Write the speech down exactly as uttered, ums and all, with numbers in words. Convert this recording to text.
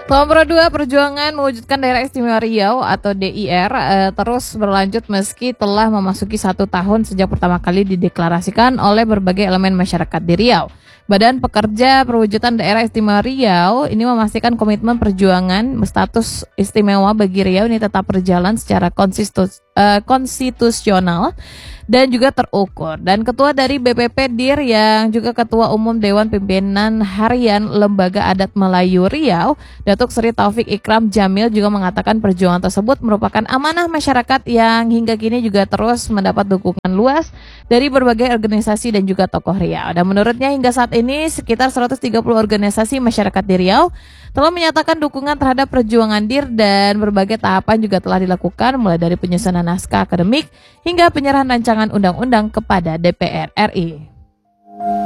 Nomor dua, perjuangan mewujudkan Daerah Istimewa Riau atau D I R eh, terus berlanjut meski telah memasuki satu tahun sejak pertama kali dideklarasikan oleh berbagai elemen masyarakat di Riau. Badan Pekerja Perwujudan Daerah Istimewa Riau ini memastikan komitmen perjuangan status istimewa bagi Riau ini tetap berjalan secara konsistus, uh, konstitusional dan juga terukur. Dan Ketua dari B P P D I R yang juga Ketua Umum Dewan Pimpinan Harian Lembaga Adat Melayu Riau, Datuk Seri Taufik Ikram Jamil juga mengatakan perjuangan tersebut merupakan amanah masyarakat yang hingga kini juga terus mendapat dukungan luas dari berbagai organisasi dan juga tokoh Riau. Dan menurutnya hingga saat ini sekitar seratus tiga puluh organisasi masyarakat di Riau telah menyatakan dukungan terhadap perjuangan D I R dan berbagai tahapan juga telah dilakukan mulai dari penyusunan naskah akademik hingga penyerahan rancangan undang-undang kepada D P R R I.